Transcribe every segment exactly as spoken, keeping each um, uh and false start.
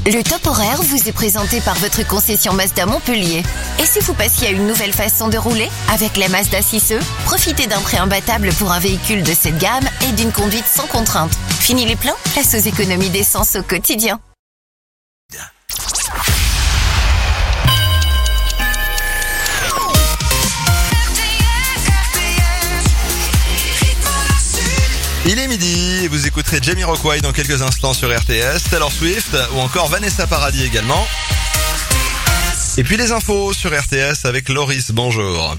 Le top horaire vous est présenté par votre concession Mazda Montpellier. Et si vous passiez à une nouvelle façon de rouler? Avec la Mazda six E, profitez d'un prix imbattable pour un véhicule de cette gamme et d'une conduite sans contrainte. Fini les plans? Place aux économies d'essence au quotidien. Il est midi et vous écouterez Jamiroquai dans quelques instants sur R T S, Taylor Swift ou encore Vanessa Paradis également. Et puis les infos sur R T S avec Loris, bonjour.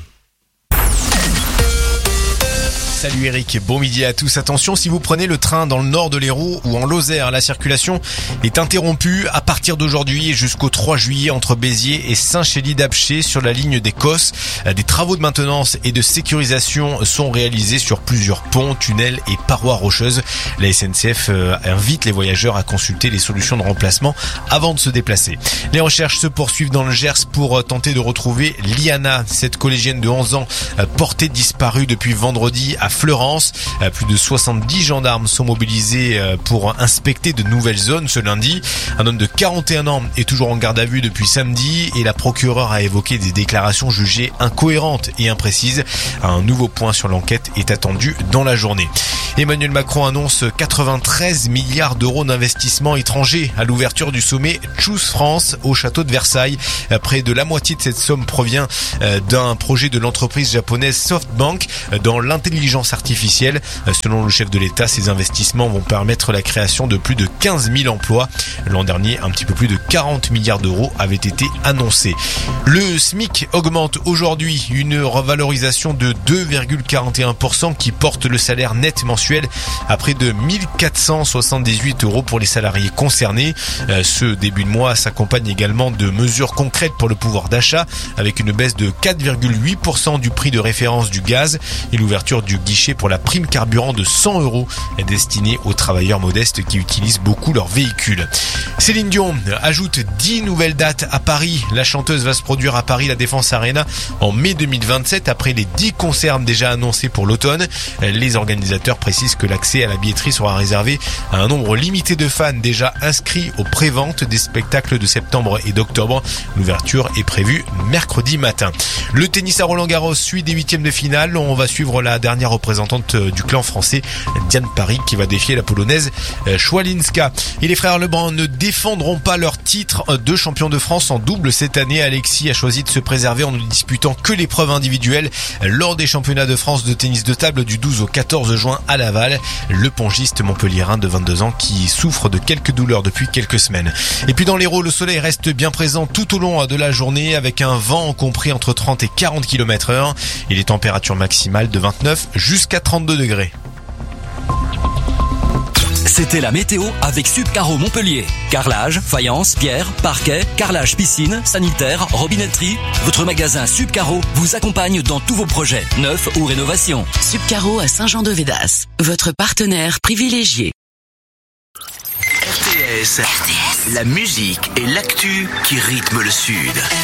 Salut Eric, bon midi à tous. Attention, si vous prenez le train dans le nord de l'Hérault ou en Lozère, la circulation est interrompue à partir d'aujourd'hui et jusqu'au trois juillet entre Béziers et Saint-Chély-d'Apcher sur la ligne des Cosses. Des travaux de maintenance et de sécurisation sont réalisés sur plusieurs ponts, tunnels et parois rocheuses. La S N C F invite les voyageurs à consulter les solutions de remplacement avant de se déplacer. Les recherches se poursuivent dans le Gers pour tenter de retrouver Liana, cette collégienne de onze ans portée disparue depuis vendredi à Fleurance. Plus de soixante-dix gendarmes sont mobilisés pour inspecter de nouvelles zones ce lundi. Un homme de quarante et un ans est toujours en garde à vue depuis samedi et la procureure a évoqué des déclarations jugées incohérentes et imprécises. Un nouveau point sur l'enquête est attendu dans la journée. Emmanuel Macron annonce quatre-vingt-treize milliards d'euros d'investissements étrangers à l'ouverture du sommet Choose France au château de Versailles. Près de la moitié de cette somme provient d'un projet de l'entreprise japonaise SoftBank dans l'intelligence artificielle. Selon le chef de l'État, ces investissements vont permettre la création de plus de quinze mille emplois. L'an dernier, un petit peu plus de quarante milliards d'euros avaient été annoncés. Le SMIC augmente aujourd'hui, une revalorisation de deux virgule quarante et un pour cent qui porte le salaire net mensuel à près de mille quatre cent soixante-dix-huit euros pour les salariés concernés. Ce début de mois s'accompagne également de mesures concrètes pour le pouvoir d'achat avec une baisse de quatre virgule huit pour cent du prix de référence du gaz et l'ouverture du guichet pour la prime carburant de cent euros destinée aux travailleurs modestes qui utilisent beaucoup leur véhicule. Céline Dion ajoute dix nouvelles dates à Paris. La chanteuse va se produire à Paris, la Défense Arena, en mai deux mille vingt-sept après les dix concerts déjà annoncés pour l'automne. Les organisateurs précisent que l'accès à la billetterie sera réservé à un nombre limité de fans déjà inscrits aux préventes des spectacles de septembre et d'octobre. L'ouverture est prévue mercredi matin. Le tennis à Roland-Garros suit des huitièmes de finale. On va suivre la dernière représentante du clan français, Diane Paris, qui va défier la polonaise Schwalinska. Et les frères Lebrun ne défendront pas leur titre de champion de France en double cette année. Alexis a choisi de se préserver en ne disputant que l'épreuve individuelle lors des championnats de France de tennis de table du douze au quatorze juin à Laval. Le pongiste montpelliérain de vingt-deux ans qui souffre de quelques douleurs depuis quelques semaines. Et puis dans l'Hérault, le soleil reste bien présent tout au long de la journée avec un vent compris entre trente et quarante kilomètres heure et les températures maximales de vingt-neuf jusqu'à trente-deux degrés. C'était la météo avec Subcaro Montpellier. Carrelage, faïence, pierre, parquet, carrelage piscine, sanitaire, robinetterie. Votre magasin Subcaro vous accompagne dans tous vos projets, neufs ou rénovations. Subcaro à Saint-Jean-de-Védas, votre partenaire privilégié. R T S, la musique et l'actu qui rythment le Sud.